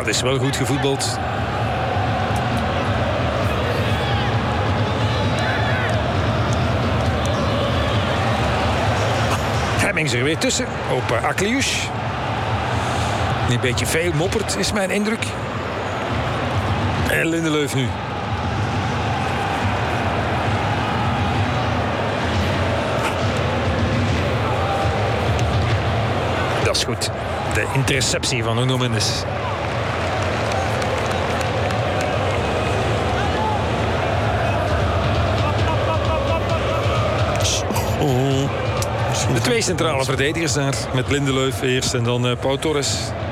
Dat is wel goed gevoetbald. Hemmings er weer tussen. Op Akliouche. Een beetje veel moppert, is mijn indruk. En Lindelöf nu. Dat is goed. De interceptie van Nuno Mendes. De twee centrale verdedigers daar. Met Lindelöf eerst en dan Pau Torres.